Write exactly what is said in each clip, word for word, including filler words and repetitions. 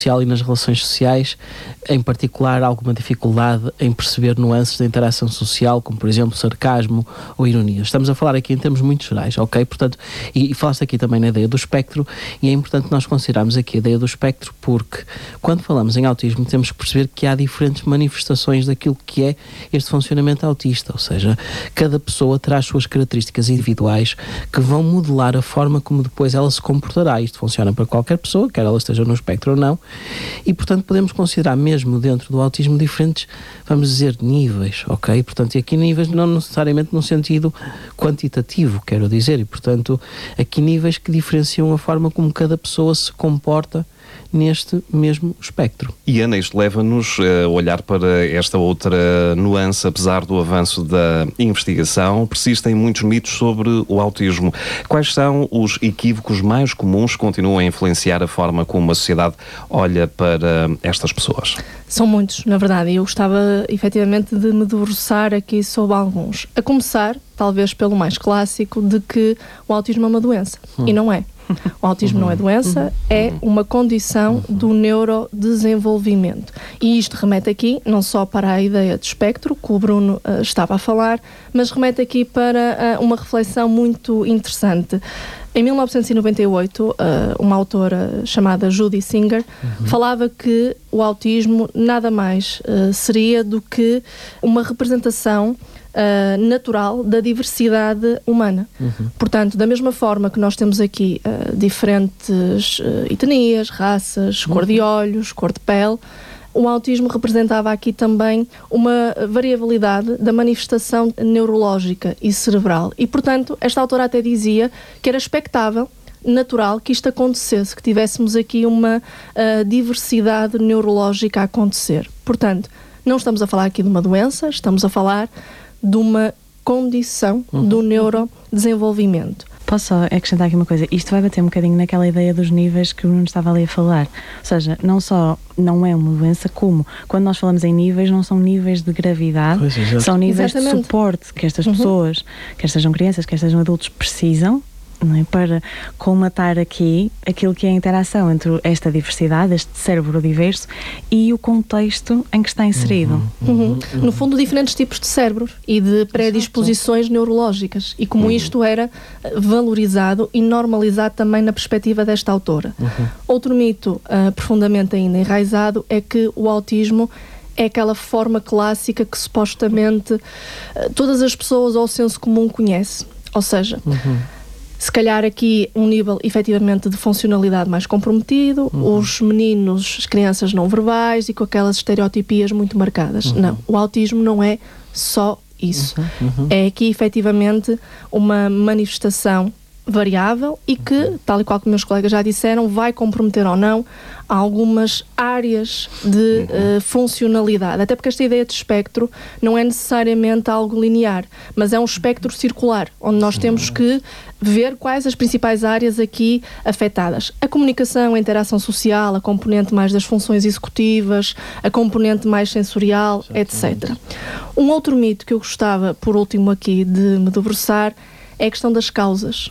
e nas relações sociais, em particular alguma dificuldade em perceber nuances da interação social, como por exemplo sarcasmo ou ironia. Estamos a falar aqui em termos muito gerais, ok? Portanto, e, e falaste aqui também na ideia do espectro, e é importante nós considerarmos aqui a ideia do espectro porque quando falamos em autismo temos que perceber que há diferentes manifestações daquilo que é este funcionamento autista, ou seja, cada pessoa terá as suas características individuais que vão modelar a forma como depois ela se comportará. Isto funciona para qualquer pessoa, quer ela esteja no espectro ou não, e portanto podemos considerar mesmo dentro do autismo diferentes, vamos dizer, níveis, ok? Portanto, e aqui níveis não necessariamente no sentido quantitativo, quero dizer, e portanto aqui níveis que diferenciam a forma como cada pessoa se comporta neste mesmo espectro. E Ana, isto leva-nos a olhar para esta outra nuance. Apesar do avanço da investigação, persistem muitos mitos sobre o autismo. Quais são os equívocos mais comuns que continuam a influenciar a forma como a sociedade olha para estas pessoas? São muitos, na verdade, e eu gostava efetivamente de me debruçar aqui sobre alguns. A começar, talvez pelo mais clássico, de que o autismo é uma doença. Hum. E não é. O autismo uhum. não é doença, uhum. é uma condição uhum. do neurodesenvolvimento. E isto remete aqui não só para a ideia de espectro, que o Bruno uh, estava a falar, mas remete aqui para uh, uma reflexão muito interessante. Em mil novecentos e noventa e oito, uh, uma autora chamada Judy Singer uhum. falava que o autismo nada mais uh, seria do que uma representação Uh, natural da diversidade humana. Uhum. Portanto, da mesma forma que nós temos aqui uh, diferentes uh, etnias, raças, uhum. cor de olhos, cor de pele, o autismo representava aqui também uma variabilidade da manifestação neurológica e cerebral. E, portanto, esta autora até dizia que era expectável, natural, que isto acontecesse, que tivéssemos aqui uma uh, diversidade neurológica a acontecer. Portanto, não estamos a falar aqui de uma doença, estamos a falar de uma condição uhum. do neurodesenvolvimento. Posso só acrescentar aqui uma coisa? Isto vai bater um bocadinho naquela ideia dos níveis que o Bruno estava ali a falar. Ou seja, não só não é uma doença, como quando nós falamos em níveis, não são níveis de gravidade, é, são níveis Exatamente. de suporte que estas uhum. pessoas, quer sejam crianças, quer sejam adultos, precisam, não é? Para colmatar aqui aquilo que é a interação entre esta diversidade, este cérebro diverso, e o contexto em que está inserido. Uhum, uhum, uhum. No fundo, diferentes tipos de cérebros e de predisposições neurológicas, e como uhum. isto era valorizado e normalizado também na perspectiva desta autora. Uhum. Outro mito uh, profundamente ainda enraizado é que o autismo é aquela forma clássica que supostamente uh, todas as pessoas ao senso comum conhecem. Ou seja, uhum. se calhar aqui um nível efetivamente de funcionalidade mais comprometido, uhum. os meninos, as crianças não verbais e com aquelas estereotipias muito marcadas. Uhum. Não, o autismo não é só isso. Uhum. Uhum. É aqui efetivamente uma manifestação variável e que, uhum. tal e qual como meus colegas já disseram, vai comprometer ou não algumas áreas de uhum. uh, funcionalidade. Até porque esta ideia de espectro não é necessariamente algo linear, mas é um espectro circular, onde nós uhum. temos que ver quais as principais áreas aqui afetadas. A comunicação, a interação social, a componente mais das funções executivas, a componente mais sensorial, etcétera. Um outro mito que eu gostava, por último aqui, de me debruçar é a questão das causas.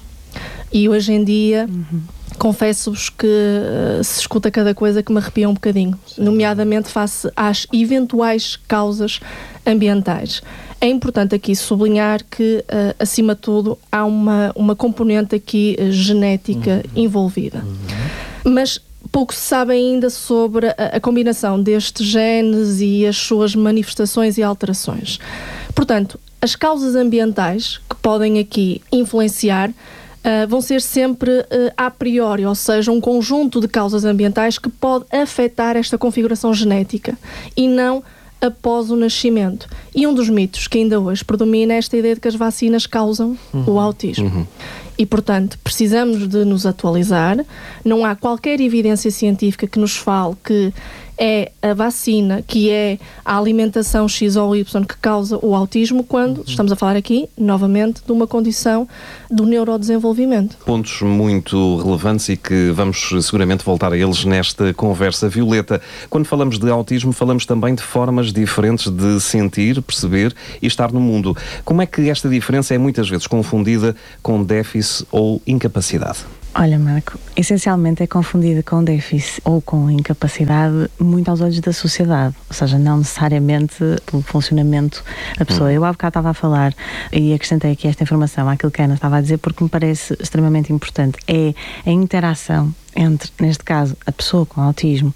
E hoje em dia, uhum. confesso-vos que uh, se escuta cada coisa que me arrepia um bocadinho, Sim. nomeadamente face às eventuais causas ambientais. É importante aqui sublinhar que, uh, acima de tudo, há uma, uma componente aqui uh, genética uhum. envolvida. Uhum. Mas pouco se sabe ainda sobre a, a combinação destes genes e as suas manifestações e alterações. Portanto, as causas ambientais que podem aqui influenciar Uh, vão ser sempre uh, a priori, ou seja, um conjunto de causas ambientais que pode afetar esta configuração genética e não após o nascimento. E um dos mitos que ainda hoje predomina é esta ideia de que as vacinas causam uhum. o autismo. Uhum. E, portanto, precisamos de nos atualizar. Não há qualquer evidência científica que nos fale que é a vacina, que é a alimentação X ou Y que causa o autismo, quando uhum. estamos a falar aqui, novamente, de uma condição do neurodesenvolvimento. Pontos muito relevantes e que vamos seguramente voltar a eles nesta conversa. Violeta, quando falamos de autismo, falamos também de formas diferentes de sentir, perceber e estar no mundo. Como é que esta diferença é muitas vezes confundida com déficit ou incapacidade? Olha, Marco, essencialmente é confundida com déficit ou com incapacidade muito aos olhos da sociedade, ou seja, não necessariamente pelo funcionamento da pessoa. Hum. Eu há bocado estava a falar e acrescentei aqui esta informação àquilo que a Ana estava a dizer porque me parece extremamente importante. É a interação entre, neste caso, a pessoa com autismo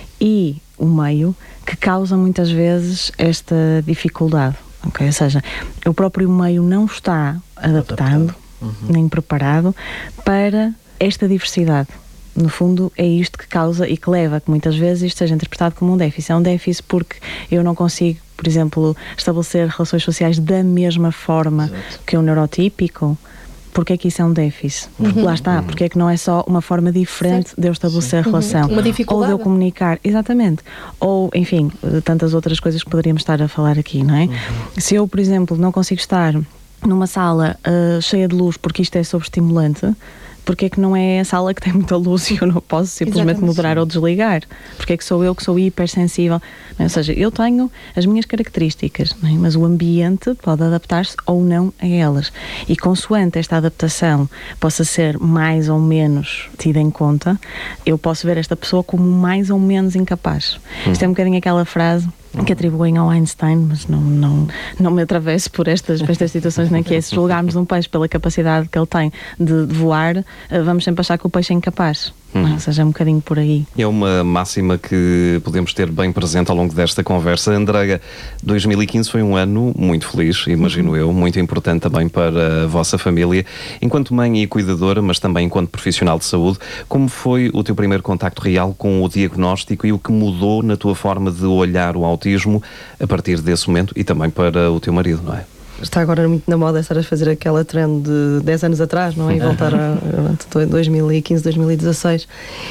e o meio que causa muitas vezes esta dificuldade. Okay? Ou seja, o próprio meio não está adaptado, uhum. nem preparado para esta diversidade. No fundo, é isto que causa e que leva a que muitas vezes isto seja interpretado como um déficit. É um déficit porque eu não consigo, por exemplo, estabelecer relações sociais da mesma forma Exato. Que um neurotípico. Porque é que isso é um déficit? Porque uhum. lá está, porque é que não é só uma forma diferente Sim. de eu estabelecer Sim. a relação. Uhum. Uma dificuldade. Ou de eu comunicar, exatamente. Ou, enfim, tantas outras coisas que poderíamos estar a falar aqui, não é? Uhum. Se eu, por exemplo, não consigo estar numa sala uh, cheia de luz porque isto é sobreestimulante, porque é que não é a sala que tem muita luz e eu não posso simplesmente Exatamente. Moderar ou desligar? Porque é que sou eu que sou hipersensível? Não é? Ou seja, eu tenho as minhas características, não é? Mas o ambiente pode adaptar-se ou não a elas. E consoante esta adaptação possa ser mais ou menos tida em conta, eu posso ver esta pessoa como mais ou menos incapaz. Hum. Isto é um bocadinho aquela frase que atribuem ao Einstein, mas não, não, não me atravesso por estas, por estas situações, nem que é, se julgarmos um peixe pela capacidade que ele tem de, de voar, vamos sempre achar que o peixe é incapaz. Hum. Ou seja, é um bocadinho por aí. É uma máxima que podemos ter bem presente ao longo desta conversa. Andreia, dois mil e quinze foi um ano muito feliz, imagino uhum. eu, muito importante também para a vossa família. Enquanto mãe e cuidadora, mas também enquanto profissional de saúde, como foi o teu primeiro contacto real com o diagnóstico e o que mudou na tua forma de olhar o autismo a partir desse momento e também para o teu marido, não é? Está agora muito na moda estar a fazer aquela trend de dez anos atrás, não é? E voltar a, a dois mil e quinze, dois mil e dezasseis.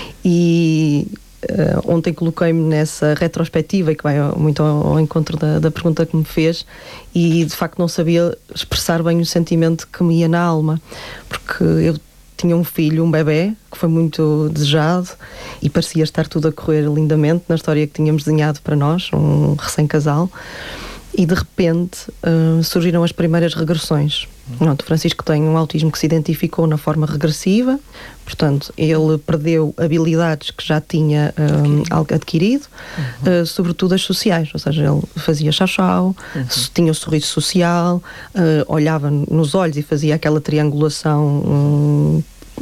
E uh, ontem coloquei-me nessa retrospectiva e que vai muito ao, ao encontro da, da pergunta que me fez e de facto não sabia expressar bem o sentimento que me ia na alma, porque eu tinha um filho, um bebê, que foi muito desejado e parecia estar tudo a correr lindamente na história que tínhamos desenhado para nós, um recém-casal. E de repente uh, surgiram as primeiras regressões. Uhum. O Francisco tem um autismo que se identificou na forma regressiva, portanto ele perdeu habilidades que já tinha um, adquirido, adquirido uhum. uh, sobretudo as sociais, ou seja, ele fazia chau-chau, uhum. tinha o sorriso social, uh, olhava nos olhos e fazia aquela triangulação um,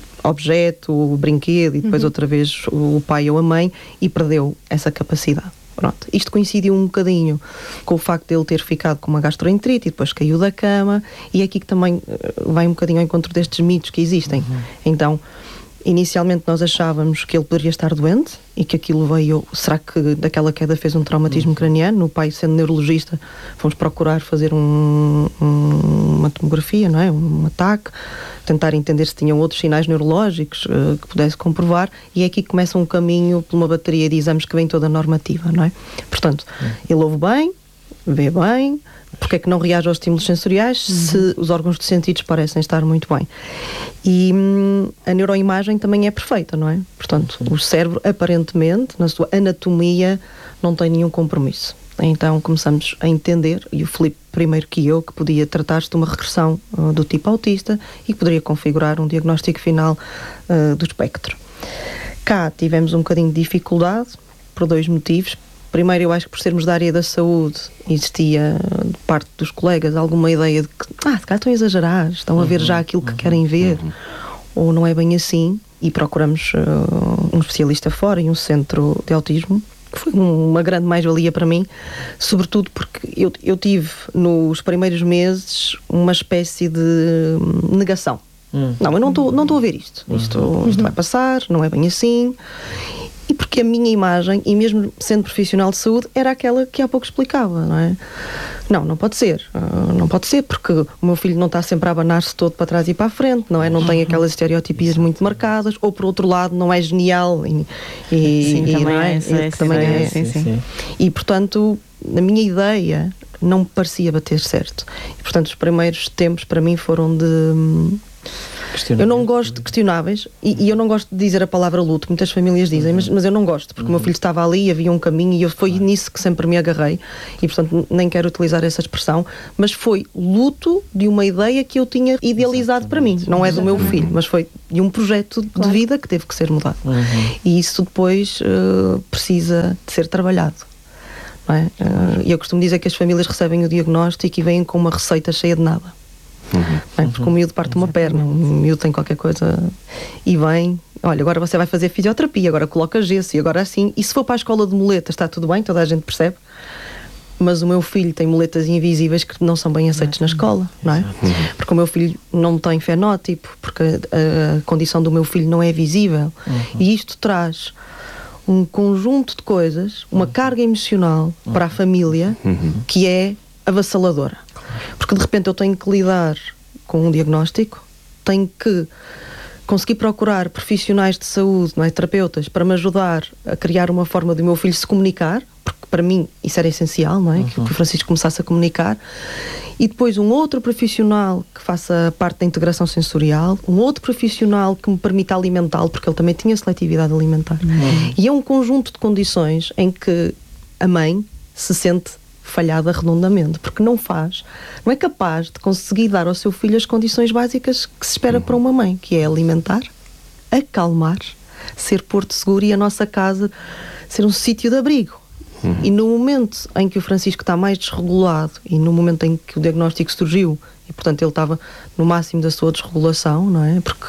objeto, brinquedo e depois uhum. outra vez o pai ou a mãe e perdeu essa capacidade. Pronto. Isto coincidiu um bocadinho com o facto de ele ter ficado com uma gastroenterite e depois caiu da cama, e é aqui que também vai um bocadinho ao encontro destes mitos que existem. Uhum. Então, inicialmente nós achávamos que ele poderia estar doente e que aquilo veio, será que daquela queda fez um traumatismo uhum. craniano? O pai, sendo neurologista, fomos procurar fazer um, um, uma tomografia, não é? Um ataque, tentar entender se tinham outros sinais neurológicos uh, que pudesse comprovar, e é aqui que começa um caminho por uma bateria de exames que vem toda normativa, não é? Portanto, uhum. ele ouve bem, vê bem, porque é que não reage aos estímulos sensoriais uhum. se os órgãos de sentidos parecem estar muito bem. E hum, a neuroimagem também é perfeita, não é? Portanto, uhum. o cérebro, aparentemente, na sua anatomia, não tem nenhum compromisso. Então começamos a entender, e o Filipe primeiro que eu, que podia tratar-se de uma regressão uh, do tipo autista e que poderia configurar um diagnóstico final uh, do espectro. Cá tivemos um bocadinho de dificuldade, por dois motivos. Primeiro, eu acho que por sermos da área da saúde, existia, de parte dos colegas, alguma ideia de que, ah, se calhar estão a exagerar, estão a ver já aquilo que querem ver, ou não é bem assim, e procuramos uh, um especialista fora e um centro de autismo, que foi uma grande mais-valia para mim, sobretudo porque eu, eu tive, nos primeiros meses, uma espécie de negação. Hum. Não, eu não estou não estou a ver isto. Isto, uhum. isto vai passar, não é bem assim. E porque a minha imagem, e mesmo sendo profissional de saúde, era aquela que há pouco explicava, não é? Não, não pode ser. Uh, não pode ser, porque o meu filho não está sempre a abanar-se todo para trás e para a frente, não é? Não tem aquelas estereotipias muito marcadas, ou por outro lado, não é genial. E, e, sim, e, também não é? Essa, essa também ideia, é. Sim, sim. Sim. E, portanto, a minha ideia não me parecia bater certo. E, portanto, os primeiros tempos para mim foram de... Eu não gosto de questionáveis e, e eu não gosto de dizer a palavra luto, muitas famílias dizem, uhum. mas, mas eu não gosto, porque uhum. o meu filho estava ali, havia um caminho e eu, foi uhum. nisso que sempre me agarrei e, portanto, nem quero utilizar essa expressão, mas foi luto de uma ideia que eu tinha idealizado Exatamente. Para mim, não é do meu filho, mas foi de um projeto claro. De vida que teve que ser mudado. Uhum. E isso depois uh, precisa de ser trabalhado. Não é? uh, e eu costumo dizer que as famílias recebem o diagnóstico e vêm com uma receita cheia de nada. Uhum. Bem, porque o miúdo parte uma perna, o miúdo tem qualquer coisa e vem, olha, agora você vai fazer fisioterapia, agora coloca gesso e agora assim, e se for para a escola de muletas está tudo bem, toda a gente percebe, mas o meu filho tem muletas invisíveis que não são bem aceitos na escola, não é? Uhum. Porque o meu filho não tem fenótipo, porque a, a condição do meu filho não é visível, uhum. e isto traz um conjunto de coisas, uma carga emocional uhum. para a família uhum. que é avassaladora. Porque de repente eu tenho que lidar com um diagnóstico, tenho que conseguir procurar profissionais de saúde, não é, terapeutas, para me ajudar a criar uma forma do meu filho se comunicar, porque para mim isso era essencial, não é? Uhum. Que o Francisco começasse a comunicar. E depois um outro profissional que faça parte da integração sensorial, um outro profissional que me permita alimentá-lo, porque ele também tinha seletividade alimentar. Uhum. E é um conjunto de condições em que a mãe se sente falhada redondamente, porque não faz, não é capaz de conseguir dar ao seu filho as condições básicas que se espera uhum. para uma mãe, que é alimentar, acalmar, ser porto seguro e a nossa casa ser um sítio de abrigo. Uhum. E no momento em que o Francisco está mais desregulado e no momento em que o diagnóstico surgiu e portanto ele estava no máximo da sua desregulação, não é? Porque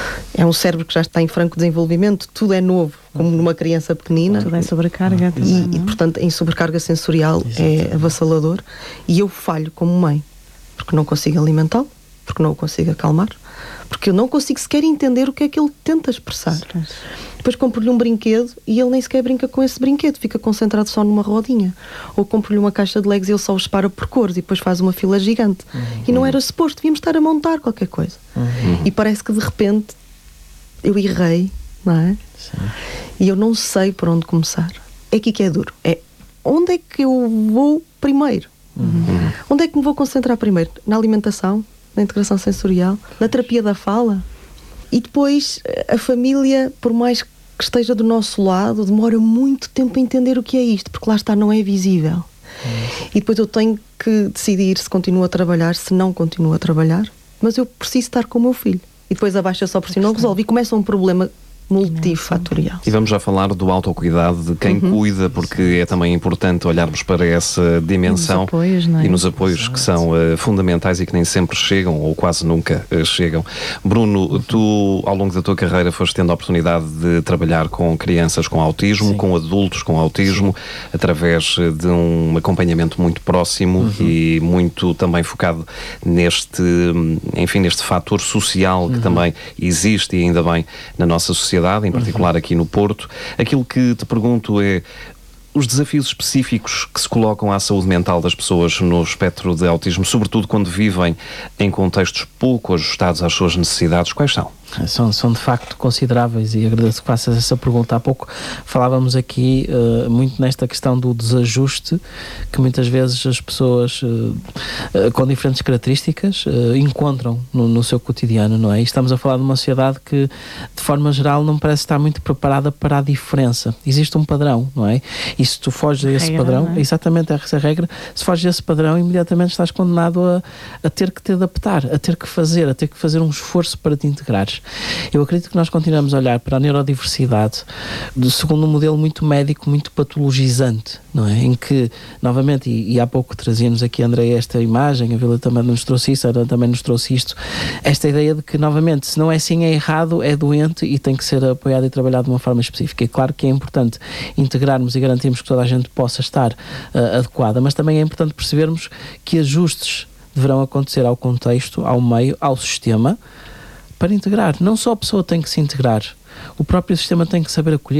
é um cérebro que já está em franco desenvolvimento, tudo é novo, como numa criança pequenina. Tudo é sobrecarga. E, e portanto em sobrecarga sensorial é avassalador e eu falho como mãe, porque não consigo alimentá-lo, porque não o consigo acalmar, porque eu não consigo sequer entender o que é que ele tenta expressar. Depois compro-lhe um brinquedo e ele nem sequer brinca com esse brinquedo, fica concentrado só numa rodinha. Ou compro-lhe uma caixa de Legos e ele só os separa por cores e depois faz uma fila gigante. Uhum. E não era suposto, devíamos estar a montar qualquer coisa. Uhum. E parece que de repente eu errei, não é? Sim. E eu não sei por onde começar. É aqui que é duro. É onde é que eu vou primeiro? Uhum. Onde é que me vou concentrar primeiro? Na alimentação? Na integração sensorial? Na terapia da fala? E depois a família, por mais que esteja do nosso lado, demora muito tempo a entender o que é isto, porque lá está, não é visível. Uhum. E depois eu tenho que decidir se continuo a trabalhar, se não continuo a trabalhar, mas eu preciso estar com o meu filho. E depois a baixa só por si não resolve e começa um problema multifatorial. E vamos já falar do autocuidado de quem uhum. cuida, porque é também importante olharmos para essa dimensão nos apoios, não é? E nos apoios Exato. Que são uh, fundamentais e que nem sempre chegam, ou quase nunca uh, chegam. Bruno, uhum. tu ao longo da tua carreira foste tendo a oportunidade de trabalhar com crianças com autismo, Sim. com adultos com autismo, Sim. através de um acompanhamento muito próximo uhum. e muito também focado neste, enfim, neste fator social que uhum. também existe e ainda bem na nossa sociedade, em particular aqui no Porto. Aquilo que te pergunto é os desafios específicos que se colocam à saúde mental das pessoas no espectro de autismo, sobretudo quando vivem em contextos pouco ajustados às suas necessidades, quais são? São, são de facto consideráveis e agradeço que faças essa pergunta. Há pouco falávamos aqui uh, muito nesta questão do desajuste que muitas vezes as pessoas uh, uh, com diferentes características uh, encontram no, no seu cotidiano, não é? E estamos a falar de uma sociedade que de forma geral não parece estar muito preparada para a diferença. Existe um padrão, não é? E se tu foges a esse regra, padrão, é? Exatamente essa regra, se foges a esse padrão imediatamente estás condenado a, a ter que te adaptar, a ter que fazer, a ter que fazer um esforço para te integrares. Eu acredito que nós continuamos a olhar para a neurodiversidade do segundo um modelo muito médico, muito patologizante, não é? Em que, novamente, e, e há pouco trazíamos aqui, André, esta imagem, a Vila também nos trouxe isso, a Ana também nos trouxe isto, esta ideia de que, novamente, se não é assim, é errado, é doente e tem que ser apoiado e trabalhado de uma forma específica. E claro que é importante integrarmos e garantirmos que toda a gente possa estar uh, adequada, mas também é importante percebermos que ajustes deverão acontecer ao contexto, ao meio, ao sistema, para integrar. Não só a pessoa tem que se integrar, o próprio sistema tem que saber acolher.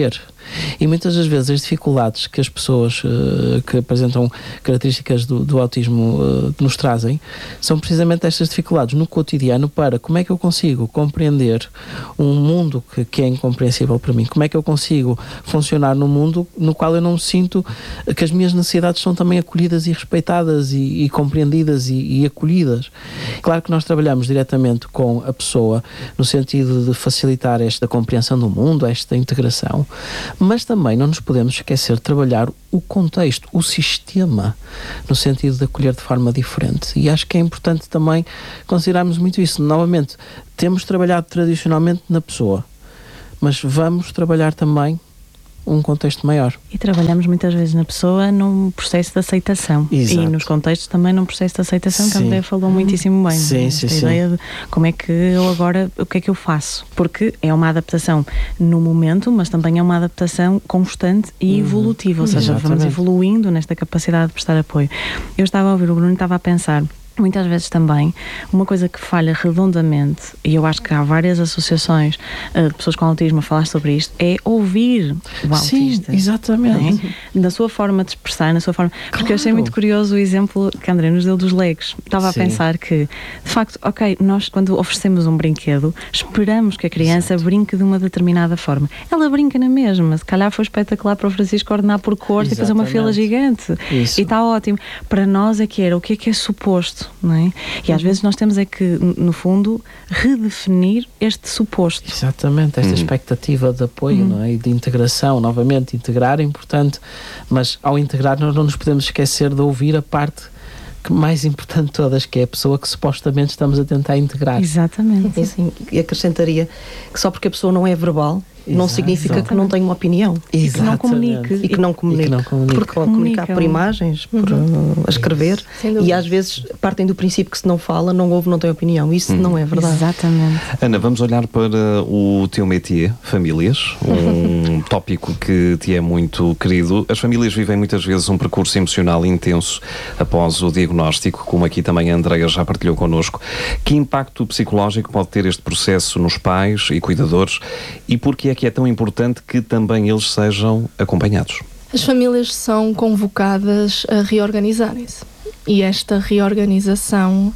E muitas das vezes as dificuldades que as pessoas uh, que apresentam características do, do autismo uh, nos trazem são precisamente estas dificuldades no cotidiano para como é que eu consigo compreender um mundo que, que é incompreensível para mim, como é que eu consigo funcionar num mundo no qual eu não sinto que as minhas necessidades são também acolhidas e respeitadas e, e compreendidas e, e acolhidas. Claro que nós trabalhamos diretamente com a pessoa no sentido de facilitar esta compreensão do mundo, esta integração, mas também não nos podemos esquecer de trabalhar o contexto, o sistema, no sentido de acolher de forma diferente. E acho que é importante também considerarmos muito isso. Novamente, temos trabalhado tradicionalmente na pessoa, mas vamos trabalhar também um contexto maior. E trabalhamos muitas vezes na pessoa num processo de aceitação. Exato. E nos contextos também num processo de aceitação, sim. que a Andréia falou muitíssimo bem. Sim, esta sim, ideia sim. de como é que eu agora, o que é que eu faço? Porque é uma adaptação no momento, mas também é uma adaptação constante e uhum. evolutiva, ou seja, exatamente. Vamos evoluindo nesta capacidade de prestar apoio. Eu estava a ouvir o Bruno e estava a pensar, muitas vezes também, uma coisa que falha redondamente, e eu acho que há várias associações uh, de pessoas com autismo a falar sobre isto, é ouvir o autista. Sim, exatamente. É? Na sua forma de expressar, na sua forma... Claro. Porque eu achei muito curioso o exemplo que a André nos deu dos legos. Estava Sim. a pensar que, de facto, ok, nós quando oferecemos um brinquedo, esperamos que a criança Exato. Brinque de uma determinada forma. Ela brinca na mesma. Se calhar foi espetacular para o Francisco ordenar por cor e fazer uma fila gigante. Isso. E está ótimo. Para nós é que era o que é que é suposto. Não é? E às vezes nós temos é que, no fundo, redefinir este suposto. Exatamente, esta hum. expectativa de apoio hum. não é? E de integração. Novamente, integrar é importante, mas ao integrar nós não nos podemos esquecer de ouvir a parte que mais importante de todas, que é a pessoa que supostamente estamos a tentar integrar. Exatamente. E, assim, e acrescentaria que só porque a pessoa não é verbal, Exato. Não significa Exatamente. Que não tem uma opinião. E que não comunique. E que não comunique. E que não comunique. Porque pode comunicar por imagens, por uhum. uh, a escrever. E às vezes partem do princípio que se não fala, não ouve, não tem opinião. Isso uhum. não é verdade. Exatamente. Ana, vamos olhar para o teu métier, famílias, um tópico que te é muito querido. As famílias vivem muitas vezes um percurso emocional intenso após o diagnóstico, como aqui também a Andréia já partilhou connosco. Que impacto psicológico pode ter este processo nos pais e cuidadores e por que é que é tão importante que também eles sejam acompanhados? As famílias são convocadas a reorganizarem-se e esta reorganização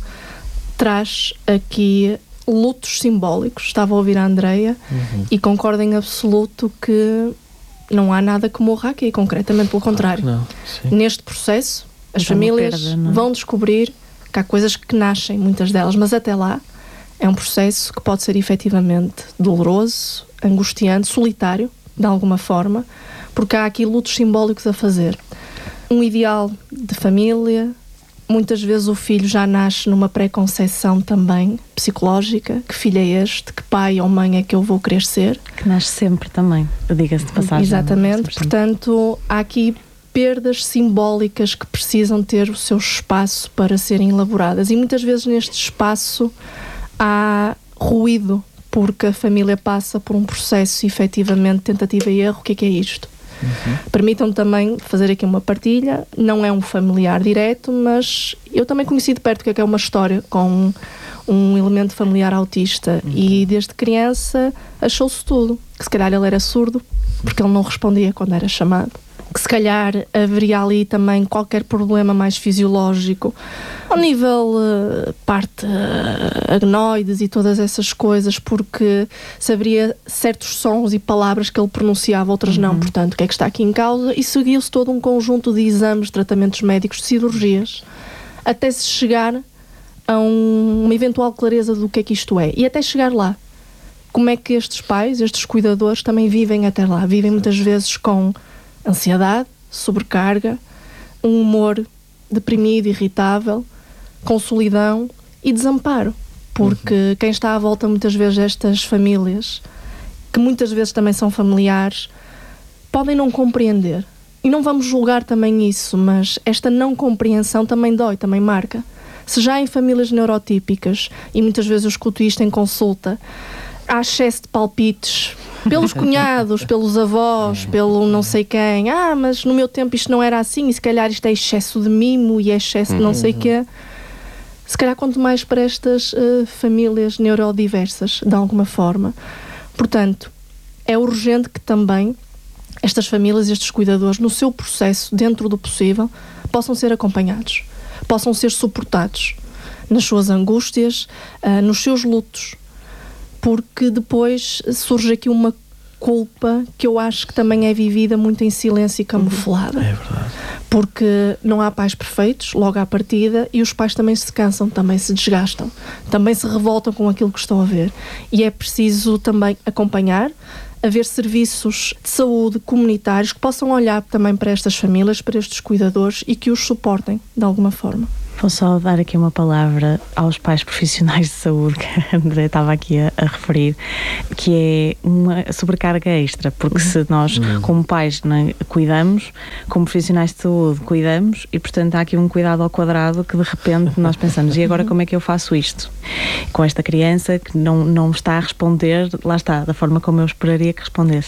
traz aqui lutos simbólicos. Estava a ouvir a Andréia uhum. e concordo em absoluto que não há nada que morra aqui, concretamente pelo contrário. Não, neste processo, as então famílias perda, vão descobrir que há coisas que nascem, muitas delas, mas até lá é um processo que pode ser efetivamente doloroso, angustiante, solitário, de alguma forma, porque há aqui lutos simbólicos a fazer. Um ideal de família, muitas vezes o filho já nasce numa pré-conceição também psicológica, que filho é este, que pai ou mãe é que eu vou querer ser. Que nasce sempre também, diga-se de passagem. Exatamente, portanto, há aqui perdas simbólicas que precisam ter o seu espaço para serem elaboradas e muitas vezes neste espaço há ruído, porque a família passa por um processo, efetivamente, tentativa e erro. O que é que é isto? Uhum. Permitam-me também fazer aqui uma partilha. Não é um familiar direto, mas eu também conheci de perto o que é que é uma história com um, um elemento familiar autista. Uhum. E desde criança achou-se tudo. Que se calhar ele era surdo, porque ele não respondia quando era chamado. Que se calhar haveria ali também qualquer problema mais fisiológico ao nível uh, parte uh, agnoides e todas essas coisas, porque saberia certos sons e palavras que ele pronunciava, outras uhum. não. Portanto, o que é que está aqui em causa? E seguiu-se todo um conjunto de exames, tratamentos médicos, de cirurgias, até se chegar a um, uma eventual clareza do que é que isto é. E até chegar lá, como é que estes pais, estes cuidadores também vivem até lá? Vivem muitas vezes com ansiedade, sobrecarga, um humor deprimido, irritável, com solidão e desamparo. Porque uhum. quem está à volta muitas vezes destas famílias, que muitas vezes também são familiares, podem não compreender. E não vamos julgar também isso, mas esta não compreensão também dói, também marca. Se já em famílias neurotípicas, e muitas vezes eu escuto isto em consulta, há excesso de palpites pelos cunhados, pelos avós, pelo não sei quem. Ah, mas no meu tempo isto não era assim e se calhar isto é excesso de mimo e é excesso de não sei o quê. Se calhar quanto mais para estas uh, famílias neurodiversas, de alguma forma. Portanto, é urgente que também estas famílias, estes cuidadores, no seu processo, dentro do possível, possam ser acompanhados, possam ser suportados nas suas angústias, uh, nos seus lutos, porque depois surge aqui uma culpa que eu acho que também é vivida muito em silêncio e camuflada. É verdade. Porque não há pais perfeitos logo à partida e os pais também se cansam, também se desgastam, também se revoltam com aquilo que estão a ver. E é preciso também acompanhar, haver serviços de saúde comunitários que possam olhar também para estas famílias, para estes cuidadores e que os suportem de alguma forma. Vou só dar aqui uma palavra aos pais profissionais de saúde que a André estava aqui a, a referir, que é uma sobrecarga extra, porque se nós, como pais, né, cuidamos, como profissionais de saúde, cuidamos, e portanto há aqui um cuidado ao quadrado que de repente nós pensamos, e agora como é que eu faço isto? Com esta criança que não, não está a responder, lá está, da forma como eu esperaria que respondesse.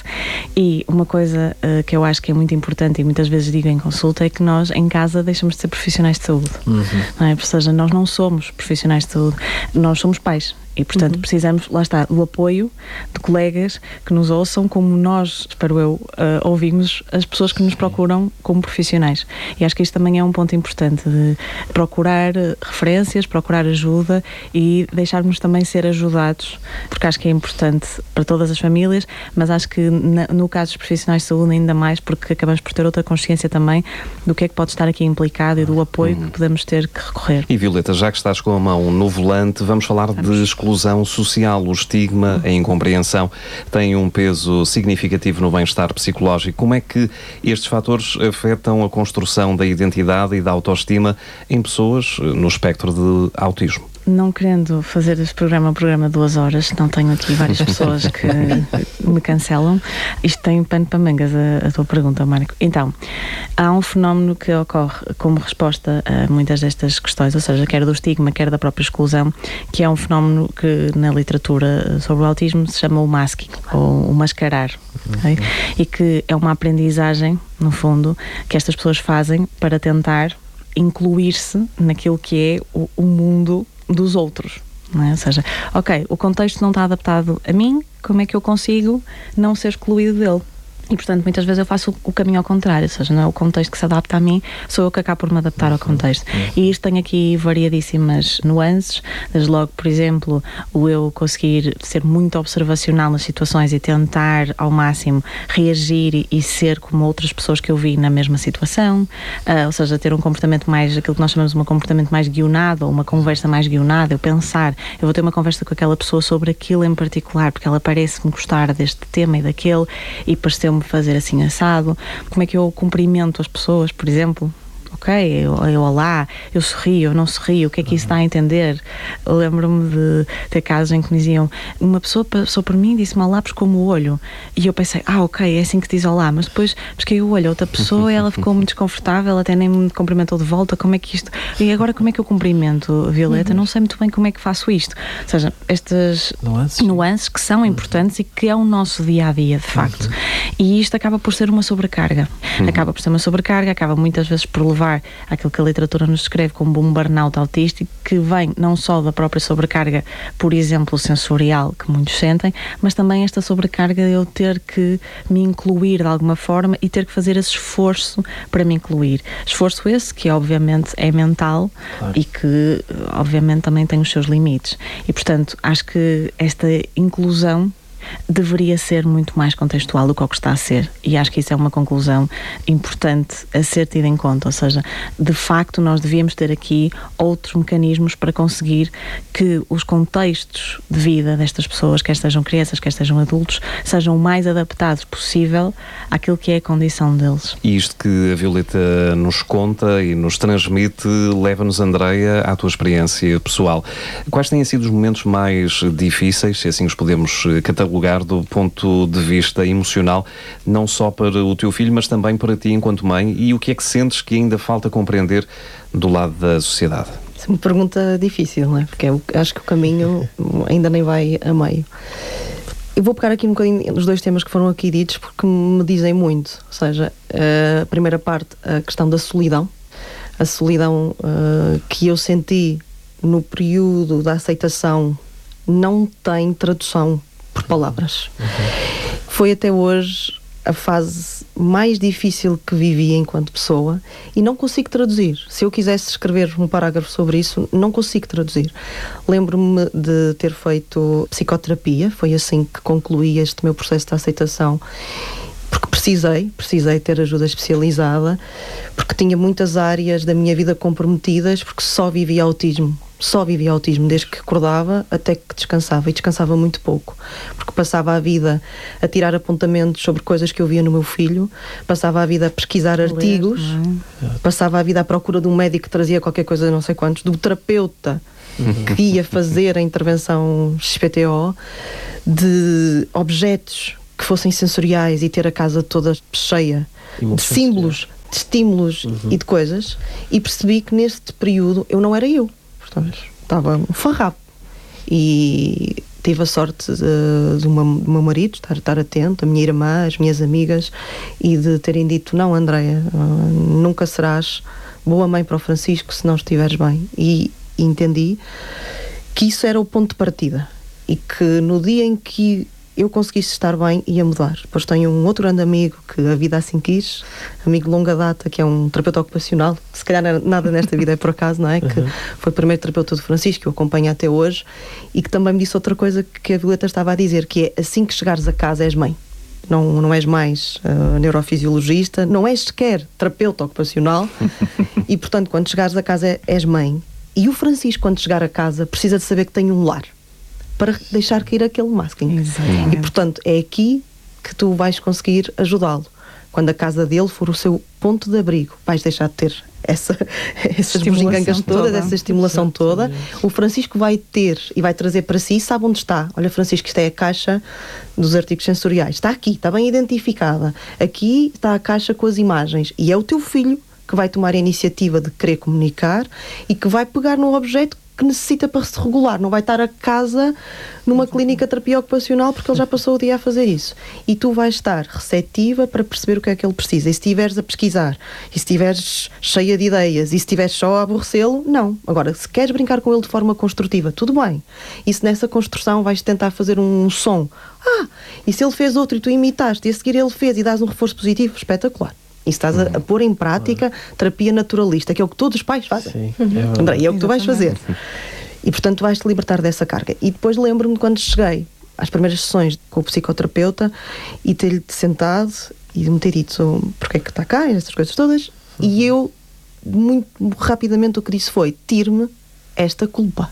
E uma coisa uh, que eu acho que é muito importante e muitas vezes digo em consulta é que nós, em casa, deixamos de ser profissionais de saúde. Uhum. Não é? Ou seja, nós não somos profissionais de saúde, nós somos pais. E, portanto, uhum. precisamos, lá está, do apoio de colegas que nos ouçam, como nós, espero eu, uh, ouvimos as pessoas que nos procuram como profissionais. E acho que isto também é um ponto importante, de procurar referências, procurar ajuda e deixarmos também ser ajudados, porque acho que é importante para todas as famílias, mas acho que na, no caso dos profissionais de saúde ainda mais, porque acabamos por ter outra consciência também do que é que pode estar aqui implicado e do apoio uhum. que podemos ter que recorrer. E Violeta, já que estás com a mão no volante, vamos falar vamos. de exclusão social. O estigma, a incompreensão têm um peso significativo no bem-estar psicológico. Como é que estes fatores afetam a construção da identidade e da autoestima em pessoas no espectro de autismo? Não querendo fazer este programa um programa de duas horas, não tenho aqui várias pessoas que me cancelam. Isto tem pano para mangas, a, a tua pergunta, Marco. Então, há um fenómeno que ocorre como resposta a muitas destas questões, ou seja, quer do estigma, quer da própria exclusão, que é um fenómeno que na literatura sobre o autismo se chama o masking, ou o mascarar. Okay? E que é uma aprendizagem, no fundo, que estas pessoas fazem para tentar incluir-se naquilo que é o, o mundo dos outros, não é? Ou seja, ok, o contexto não está adaptado a mim, como é que eu consigo não ser excluído dele? E, portanto, muitas vezes eu faço o caminho ao contrário, ou seja, não é o contexto que se adapta a mim, sou eu que acabo por me adaptar ao contexto. E isto tem aqui variadíssimas nuances, desde logo, por exemplo, o eu conseguir ser muito observacional nas situações e tentar, ao máximo, reagir e, e ser como outras pessoas que eu vi na mesma situação, uh, ou seja, ter um comportamento mais, aquilo que nós chamamos de um comportamento mais guionado, ou uma conversa mais guionada, eu pensar, eu vou ter uma conversa com aquela pessoa sobre aquilo em particular, porque ela parece-me gostar deste tema e daquele, e pareceu-me fazer assim assado. Como é que eu cumprimento as pessoas, por exemplo? Ok, eu, eu olá, eu sorrio, eu não sorrio, o que é que isso está a entender? Eu lembro-me de ter casos em que me diziam, uma pessoa passou por mim e disse-me olá, pescou-me o olho, e eu pensei, ah ok, é assim que diz olá, mas depois pesquei o olho a outra pessoa e ela ficou muito desconfortável, até nem me cumprimentou de volta, como é que isto... E agora como é que eu cumprimento, Violeta? Uhum. Não sei muito bem como é que faço isto. Ou seja, estas nuances, nuances que são importantes e que é o nosso dia-a-dia, de facto. Uhum. E isto acaba por ser uma sobrecarga. Uhum. Acaba por ser uma sobrecarga, acaba muitas vezes por levar aquilo que a literatura nos descreve como um burnout autístico, que vem não só da própria sobrecarga, por exemplo, sensorial, que muitos sentem, mas também esta sobrecarga de eu ter que me incluir de alguma forma e ter que fazer esse esforço para me incluir. Esforço esse que obviamente é mental, claro, e que obviamente também tem os seus limites. E portanto, acho que esta inclusão deveria ser muito mais contextual do que o que está a ser, e acho que isso é uma conclusão importante a ser tida em conta, ou seja, de facto nós devíamos ter aqui outros mecanismos para conseguir que os contextos de vida destas pessoas, quer sejam crianças, quer sejam adultos, sejam o mais adaptados possível àquilo que é a condição deles. E isto que a Violeta nos conta e nos transmite leva-nos, Andreia, à tua experiência pessoal. Quais têm sido os momentos mais difíceis, se assim os podemos catalogar, lugar do ponto de vista emocional, não só para o teu filho, mas também para ti enquanto mãe, e o que é que sentes que ainda falta compreender do lado da sociedade? Isso é uma pergunta difícil, não é? Porque eu acho que o caminho ainda nem vai a meio. Eu vou pegar aqui um bocadinho nos dois temas que foram aqui ditos, porque me dizem muito, ou seja, a primeira parte, a questão da solidão, a solidão uh, que eu senti no período da aceitação não tem tradução por palavras. Uhum. Foi até hoje a fase mais difícil que vivi enquanto pessoa e não consigo traduzir. Se eu quisesse escrever um parágrafo sobre isso, não consigo traduzir. Lembro-me de ter feito psicoterapia, foi assim que concluí este meu processo de aceitação, porque precisei, precisei ter ajuda especializada, porque tinha muitas áreas da minha vida comprometidas, porque só vivia autismo. Só vivia autismo desde que acordava até que descansava, e descansava muito pouco, porque passava a vida a tirar apontamentos sobre coisas que eu via no meu filho, passava a vida a pesquisar artigos, é? Passava a vida à procura de um médico que trazia qualquer coisa, não sei quantos, do terapeuta uhum. que ia fazer a intervenção X P T O, de objetos que fossem sensoriais e ter a casa toda cheia de símbolos, de estímulos uhum. e de coisas, e percebi que neste período eu não era eu. Estava um farrapo e tive a sorte de, de uma, do meu marido estar, estar atento, a minha irmã, as minhas amigas, e de terem dito: não, Andreia, nunca serás boa mãe para o Francisco se não estiveres bem. E, e entendi que isso era o ponto de partida e que no dia em que eu conseguisse estar bem, ia mudar. Depois tenho um outro grande amigo que a vida assim quis, amigo de longa data, que é um terapeuta ocupacional, que se calhar nada nesta vida é por acaso, não é? Uhum. Que foi o primeiro terapeuta do Francisco, que eu acompanho até hoje, e que também me disse outra coisa que a Violeta estava a dizer, que é: assim que chegares a casa és mãe. Não, não és mais uh, neurofisiologista, não és sequer terapeuta ocupacional, e portanto quando chegares a casa és mãe. E o Francisco, quando chegar a casa, precisa de saber que tem um lar para deixar cair aquele masking. Exatamente. E portanto é aqui que tu vais conseguir ajudá-lo. Quando a casa dele for o seu ponto de abrigo, vais deixar de ter essa, essas bugigangas todas, toda. essa estimulação toda. O Francisco vai ter e vai trazer para si, sabe onde está. Olha, Francisco, isto é a caixa dos artigos sensoriais. Está aqui, está bem identificada. Aqui está a caixa com as imagens. E é o teu filho que vai tomar a iniciativa de querer comunicar e que vai pegar no objeto que necessita para se regular. Não vai estar a casa numa clínica de terapia ocupacional porque ele já passou o dia a fazer isso. E tu vais estar receptiva para perceber o que é que ele precisa. E se estiveres a pesquisar, e se estiveres cheia de ideias, e se estiveres só a aborrecê-lo, não. Agora, se queres brincar com ele de forma construtiva, tudo bem. E se nessa construção vais tentar fazer um som, ah, e se ele fez outro e tu imitaste, e a seguir ele fez e dás um reforço positivo, espetacular. E estás a, a pôr em prática terapia naturalista, que é o que todos os pais fazem. Sim, é André, e é o que tu vais fazer. E portanto vais-te libertar dessa carga. E depois lembro-me quando cheguei às primeiras sessões com o psicoterapeuta e ter-lhe sentado e me ter dito porque é que está cá, essas coisas todas. Uhum. E eu, muito rapidamente, o que disse foi: tire-me esta culpa.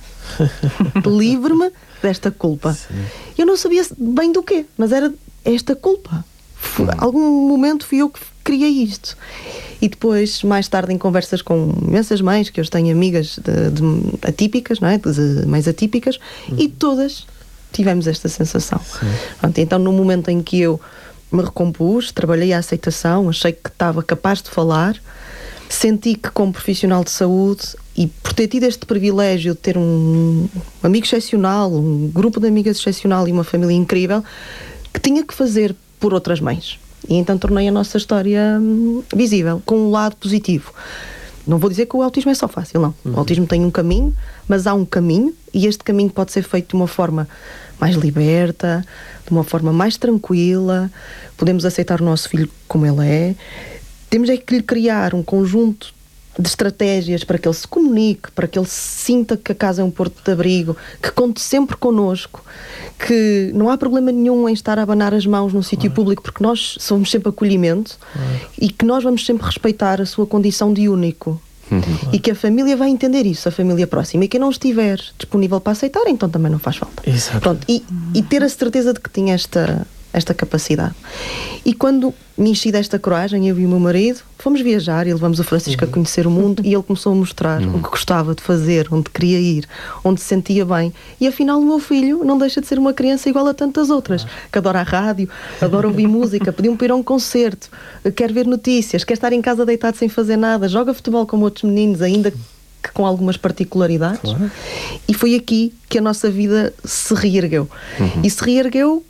Livre-me desta culpa. Sim. Eu não sabia bem do quê, mas era esta culpa. Uhum. Algum momento fui eu que criei isto. E depois, mais tarde, em conversas com imensas mães, que eu tenho amigas de, de atípicas, não é? De mães atípicas, uhum. e todas tivemos esta sensação. Pronto, então, no momento em que eu me recompus, trabalhei a aceitação, achei que estava capaz de falar, senti que, como profissional de saúde, e por ter tido este privilégio de ter um amigo excepcional, um grupo de amigas excepcional e uma família incrível, que tinha que fazer por outras mães. E então tornei a nossa história hum, visível, com um lado positivo. Não vou dizer que o autismo é só fácil, não. Uhum. O autismo tem um caminho, mas há um caminho, e este caminho pode ser feito de uma forma mais liberta, de uma forma mais tranquila. Podemos aceitar o nosso filho como ele é. Temos é que lhe criar um conjunto de estratégias para que ele se comunique, para que ele sinta que a casa é um porto de abrigo, que conte sempre connosco, que não há problema nenhum em estar a abanar as mãos num sítio público, porque nós somos sempre acolhimento, e que nós vamos sempre respeitar a sua condição de único. Uhum. E que a família vai entender isso, a família próxima, e quem não estiver disponível para aceitar, então também não faz falta. Exato. Pronto, e, e ter a certeza de que tinha esta, esta capacidade. E quando me enchi desta coragem, eu e o meu marido, fomos viajar e levamos o Francisco uhum. a conhecer o mundo, e ele começou a mostrar uhum. o que gostava de fazer, onde queria ir, onde se sentia bem. E afinal o meu filho não deixa de ser uma criança igual a tantas outras, que adora a rádio, adora ouvir música, pediu-me para ir a um concerto, quer ver notícias, quer estar em casa deitado sem fazer nada, joga futebol como outros meninos, ainda que com algumas particularidades. Claro. E foi aqui que a nossa vida se reergueu. Uhum. E se reergueu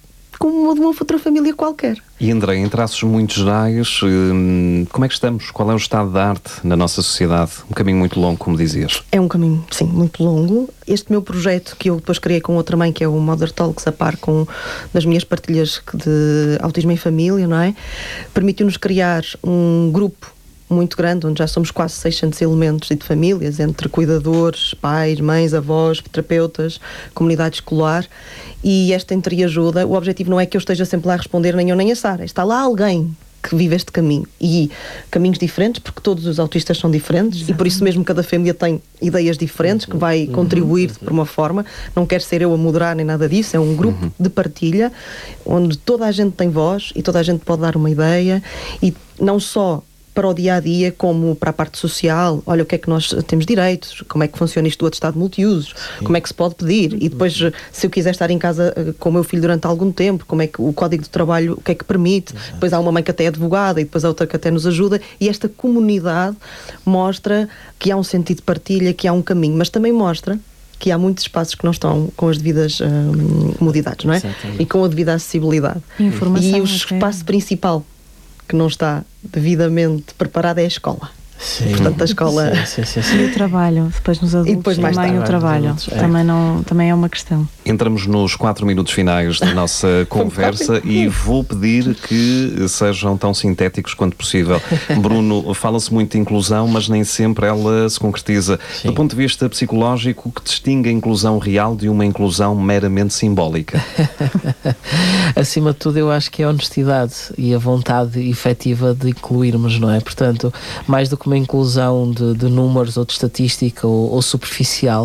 como uma de uma outra família qualquer. E André, em traços muito gerais, hum, como é que estamos? Qual é o estado da arte na nossa sociedade? Um caminho muito longo, como dizias. É um caminho, sim, muito longo. Este meu projeto, que eu depois criei com outra mãe, que é o Mother Talks, a par com das minhas partilhas de autismo em família, não é? Permitiu-nos criar um grupo muito grande, onde já somos quase seiscentos elementos e de famílias, entre cuidadores, pais, mães, avós, terapeutas, comunidade escolar, e esta entreajuda, o objetivo não é que eu esteja sempre lá a responder, nem eu nem a Sara, está lá alguém que vive este caminho, e caminhos diferentes, porque todos os autistas são diferentes. Exatamente. E por isso mesmo cada família tem ideias diferentes, que vai contribuir uhum. por uma forma, não quero ser eu a moderar nem nada disso, é um grupo uhum. de partilha, onde toda a gente tem voz, e toda a gente pode dar uma ideia, e não só para o dia-a-dia, como para a parte social. Olha, o que é que nós temos direitos, como é que funciona isto do atestado de multiusos, sim. como é que se pode pedir, e depois, se eu quiser estar em casa com o meu filho durante algum tempo, como é que o Código de Trabalho, o que é que permite. Exato. Depois há uma mãe que até é advogada, e depois há outra que até nos ajuda, e esta comunidade mostra que há um sentido de partilha, que há um caminho, mas também mostra que há muitos espaços que não estão com as devidas hum, comodidades, não é? Exatamente. E com a devida acessibilidade. Informação, e o espaço principal que não está devidamente preparada é a escola. Sim. Portanto, a escola... Sim, sim, sim, sim. E o trabalho, depois nos adultos, e depois mais também tarde, o trabalho, adultos, é. também, não, também é uma questão. Entramos nos quatro minutos finais da nossa conversa e vou pedir que sejam tão sintéticos quanto possível. Bruno, fala-se muito de inclusão, mas nem sempre ela se concretiza. Sim. Do ponto de vista psicológico, o que distingue a inclusão real de uma inclusão meramente simbólica? Acima de tudo, eu acho que é a honestidade e a vontade efetiva de incluirmos, não é? Portanto, mais do que uma inclusão de, de números ou de estatística ou, ou superficial,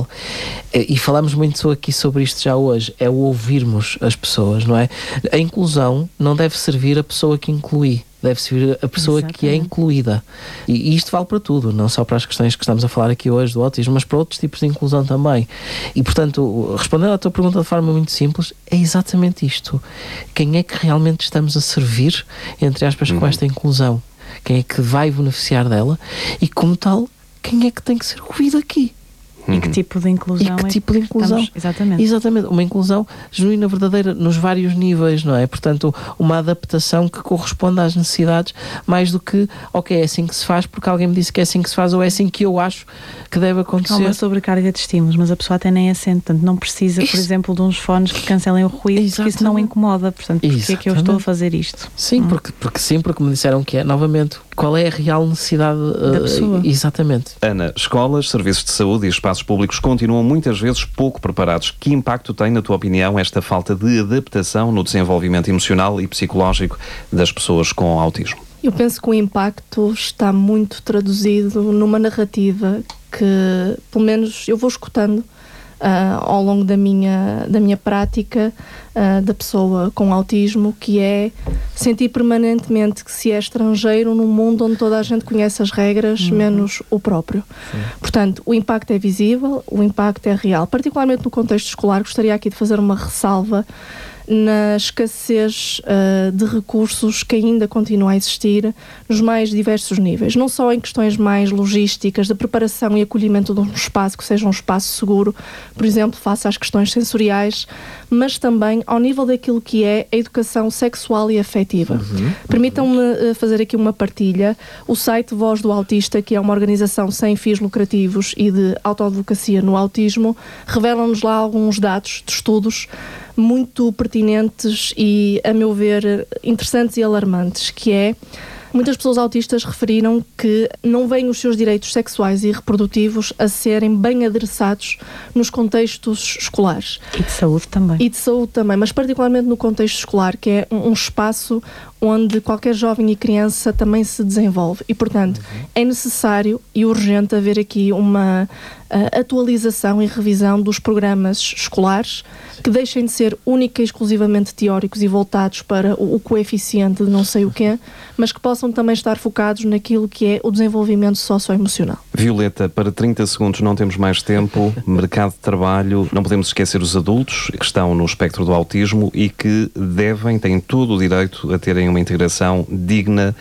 e falamos muito aqui sobre isto já hoje, é o ouvirmos as pessoas, não é? A inclusão não deve servir a pessoa que inclui, deve servir a pessoa Exatamente. Que é incluída. E, e isto vale para tudo, não só para as questões que estamos a falar aqui hoje do autismo, mas para outros tipos de inclusão também. E, portanto, respondendo à tua pergunta de forma muito simples, é exatamente isto. Quem é que realmente estamos a servir, entre aspas, uhum. com esta inclusão? Quem é que vai beneficiar dela? E, como tal, quem é que tem que ser ouvido aqui? E que tipo de inclusão? E que tipo de inclusão? Estamos, exatamente. Exatamente, uma inclusão genuína, verdadeira, nos vários níveis, não é? Portanto, uma adaptação que corresponda às necessidades, mais do que, ok, é assim que se faz porque alguém me disse que é assim que se faz, ou é assim que eu acho que deve acontecer. Há uma sobrecarga de estímulos, mas a pessoa até nem assente, portanto, não precisa, isso. por exemplo, de uns fones que cancelem o ruído, Exatamente. Porque isso não incomoda, portanto, porquê é que eu estou a fazer isto? Sim, hum. porque, porque sim, porque me disseram que é, novamente, qual é a real necessidade uh, da pessoa. Exatamente. Ana, escolas, serviços de saúde e espaços públicos continuam muitas vezes pouco preparados. Que impacto tem, na tua opinião, esta falta de adaptação no desenvolvimento emocional e psicológico das pessoas com autismo? Eu penso que o impacto está muito traduzido numa narrativa que, pelo menos, eu vou escutando Uh, ao longo da minha, da minha prática uh, da pessoa com autismo, que é sentir permanentemente que se é estrangeiro num mundo onde toda a gente conhece as regras, uhum. menos o próprio. Sim. Portanto, o impacto é visível, o impacto é real. Particularmente no contexto escolar, gostaria aqui de fazer uma ressalva na escassez uh, de recursos que ainda continua a existir nos mais diversos níveis, não só em questões mais logísticas, de preparação e acolhimento de um espaço que seja um espaço seguro, por exemplo, face às questões sensoriais, mas também ao nível daquilo que é a educação sexual e afetiva. Uhum. Permitam-me uh, fazer aqui uma partilha. O site Voz do Autista, que é uma organização sem fins lucrativos e de autoadvocacia no autismo, revela-nos lá alguns dados de estudos muito pertinentes e, a meu ver, interessantes e alarmantes, que é, muitas pessoas autistas referiram que não veem os seus direitos sexuais e reprodutivos a serem bem adressados nos contextos escolares. E de saúde também. E de saúde também, mas particularmente no contexto escolar, que é um, um espaço onde qualquer jovem e criança também se desenvolve. E, portanto, uhum. é necessário e urgente haver aqui uma uh, atualização e revisão dos programas escolares, que deixem de ser única e exclusivamente teóricos e voltados para o, o coeficiente de não sei o quê, mas que possam também estar focados naquilo que é o desenvolvimento socioemocional. Violeta, para trinta segundos, não temos mais tempo. Mercado de trabalho, não podemos esquecer os adultos que estão no espectro do autismo e que devem, têm todo o direito a terem uma integração digna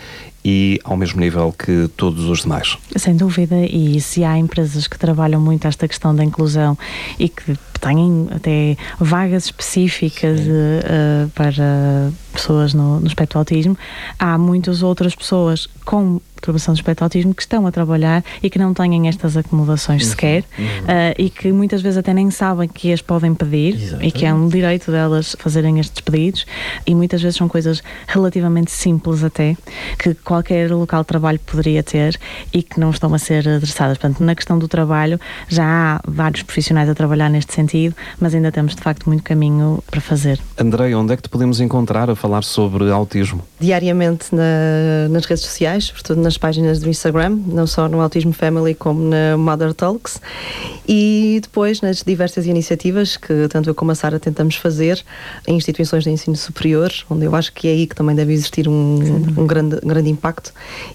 e ao mesmo nível que todos os demais. Sem dúvida, e se há empresas que trabalham muito esta questão da inclusão e que têm até vagas específicas uh, para pessoas no, no espectro autismo, há muitas outras pessoas com perturbação do espectro autismo que estão a trabalhar e que não têm estas acomodações uhum. sequer uhum. Uh, e que muitas vezes até nem sabem que as podem pedir. Exatamente. E que é um direito delas fazerem estes pedidos, e muitas vezes são coisas relativamente simples até, que qualquer local de trabalho poderia ter e que não estão a ser adressadas. Portanto, na questão do trabalho já há vários profissionais a trabalhar neste sentido, mas ainda temos de facto muito caminho para fazer. Andreia, onde é que te podemos encontrar a falar sobre autismo? Diariamente na, nas redes sociais, sobretudo nas páginas do Instagram, não só no Autism Family como na Mother Talks, e depois nas diversas iniciativas que tanto eu como a Sara tentamos fazer em instituições de ensino superior, onde eu acho que é aí que também deve existir um, um grande, grande impacto,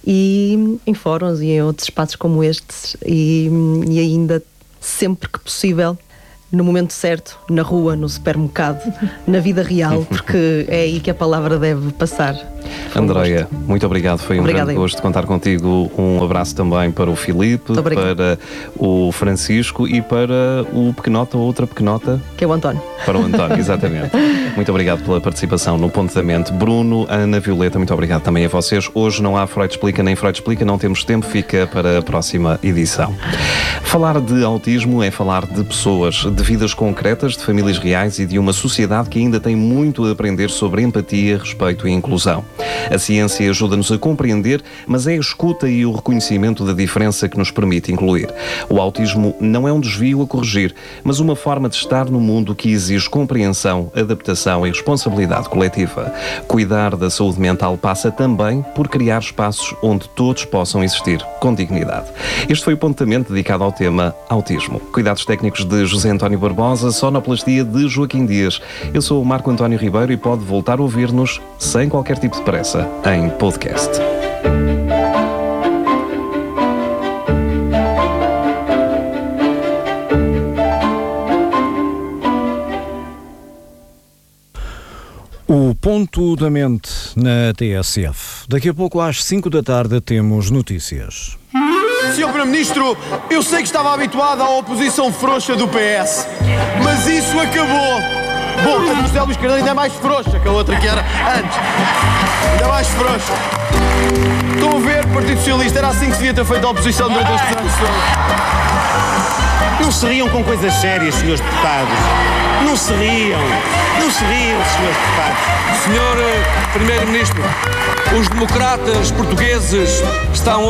e em fóruns e em outros espaços como estes, e, e ainda sempre que possível no momento certo, na rua, no supermercado, na vida real, porque é aí que a palavra deve passar. Andreia, muito obrigado, foi um Obrigada, grande gosto de contar contigo. Um abraço também para o Filipe, para o Francisco e para o pequenota ou outra pequenota, que é o António. Para o António, exatamente. Muito obrigado pela participação no Ponto da Mente. Bruno, Ana, Violeta, muito obrigado também a vocês. Hoje não há Freud Explica nem Freud Explica, não temos tempo, fica para a próxima edição. Falar de autismo é falar de pessoas, de vidas concretas, de famílias reais e de uma sociedade que ainda tem muito a aprender sobre empatia, respeito e inclusão. A ciência ajuda-nos a compreender, mas é a escuta e o reconhecimento da diferença que nos permite incluir. O autismo não é um desvio a corrigir, mas uma forma de estar no mundo que exige compreensão, adaptação e responsabilidade coletiva. Cuidar da saúde mental passa também por criar espaços onde todos possam existir com dignidade. Este foi o Ponto da Mente dedicado ao tema autismo. Cuidados técnicos de José António Barbosa, sonoplastia de Joaquim Dias. Eu sou o Marco António Ribeiro e pode voltar a ouvir-nos sem qualquer tipo de pressa em podcast. O Ponto da Mente na T S F. Daqui a pouco às cinco da tarde temos notícias. senhor Primeiro-Ministro, eu sei que estava habituado à oposição frouxa do P S, mas isso acabou. Bom, a do José Luís Carneiro ainda é mais frouxa que a outra que era antes. Ainda mais frouxa. Estão a ver, Partido Socialista, era assim que se devia ter feito a oposição durante estes anos todos. Não se riam com coisas sérias, senhores deputados. Não se riam. Não se riam, senhores deputados. senhor Primeiro-Ministro, os democratas portugueses estão